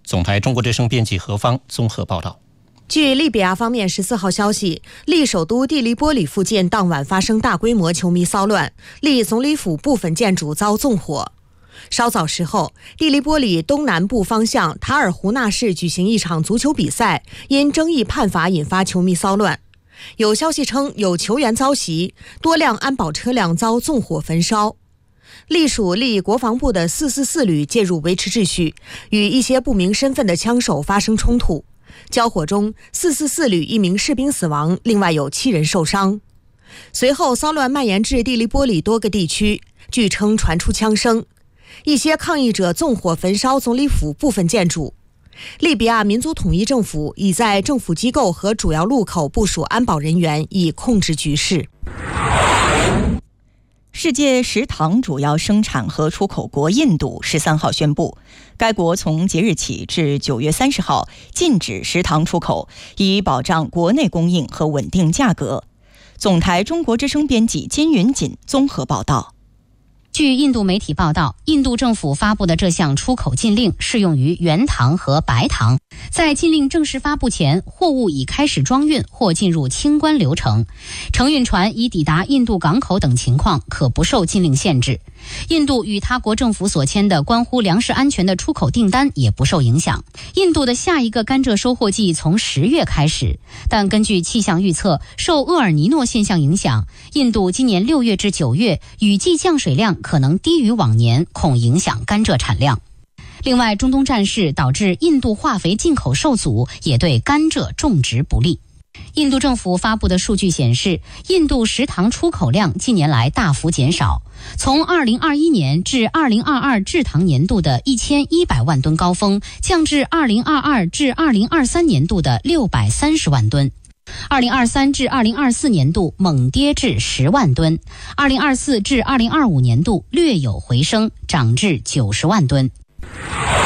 总台中国之声编辑何芳综合报道。 据利比亚方面14号消息，利首都蒂利波里附近当晚发生大规模球迷骚乱，利总理府部分建筑遭纵火。稍早时候，蒂利波里东南部方向塔尔胡纳市举行一场足球比赛，因争议判罚引发球迷骚乱。有消息称有球员遭袭，多辆安保车辆遭纵火焚烧。隶属利国防部的444旅介入维持秩序，与一些不明身份的枪手发生冲突。交火中，444旅1名士兵死亡，另外有7人受伤。随后，骚乱蔓延至蒂利波里多个地区，据称传出枪声。一些抗议者纵火焚烧总理府部分建筑。利比亚民族统一政府已在政府机构和主要路口部署安保人员，以控制局势。 世界食糖主要生产和出口国印度13号宣布，该国从即日起至9月30号禁止食糖出口，以保障国内供应和稳定价格。总台中国之声编辑金云锦综合报道。 据印度媒体报道，印度政府发布的这项出口禁令适用于原糖和白糖。在禁令正式发布前，货物已开始装运或进入清关流程，承运船已抵达印度港口等情况可不受禁令限制。印度与他国政府所签的关乎粮食安全的出口订单也不受影响。印度的下一个甘蔗收获季从10月开始，但根据气象预测，受厄尔尼诺现象影响，印度今年6月至9月雨季降水量可能低于往年，恐影响甘蔗产量。另外，中东战事导致印度化肥进口受阻，也对甘蔗种植不利。印度政府发布的数据显示，印度食糖出口量近年来大幅减少，从2021年至2022制糖年度的1100万吨高峰，降至2022至2023年度的630万吨。2023至2024年度猛跌至10万吨，2024至2025年度略有回升，涨至90万吨。